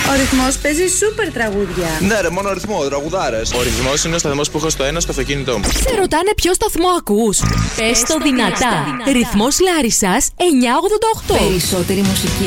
Ο Ρυθμός παίζει σούπερ τραγούδια. Ναι, ρε, μόνο ρυθμό, τραγουδάρες. Ο ρυθμός είναι ο σταθμός που έχω στο ένα στο αυτοκίνητό μου. Σε ρωτάνε ποιο σταθμό ακούς. Πες το δυνατά. Ρυθμός Λάρισσας 988. Περισσότερη μουσική.